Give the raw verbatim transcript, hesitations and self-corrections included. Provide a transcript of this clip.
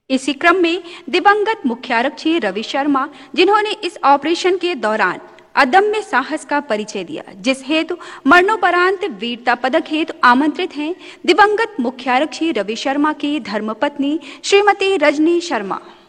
इसी क्रम में दिवंगत मुख्यारक्षी रवि शर्मा, जिन्होंने इस ऑपरेशन के दौरान अदम्य साहस का परिचय दिया, जिस हेतु मरणोपरांत वीरता पदक हेतु आमंत्रित हैं दिवंगत मुख्यारक्षी रवि शर्मा की धर्मपत्नी श्रीमती रजनी शर्मा।